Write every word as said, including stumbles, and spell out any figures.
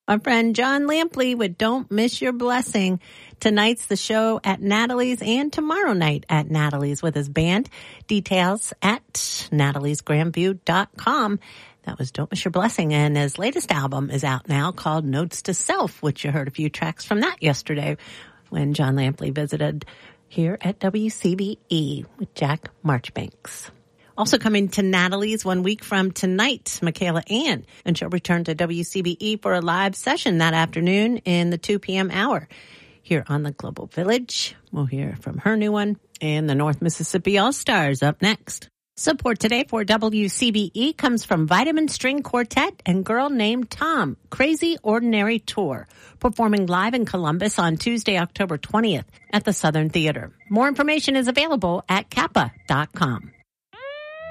My friend John Lampley with Don't Miss Your Blessing. Tonight's the show at Natalie's and tomorrow night at Natalie's with his band. Details at natalies grandview dot com. That was Don't Miss Your Blessing, and his latest album is out now called Notes to Self, which you heard a few tracks from that yesterday when John Lampley visited here at W C B E with Jack Marchbanks. Also coming to Natalie's one week from tonight, Michaela Ann, and she'll return to W C B E for a live session that afternoon in the two p.m. hour here on the Global Village. We'll hear from her new one, and the North Mississippi All-Stars up next. Support today for W C B E comes from Vitamin String Quartet and Girl Named Tom, Crazy Ordinary Tour, performing live in Columbus on Tuesday, October twentieth at the Southern Theater. More information is available at kappa dot com.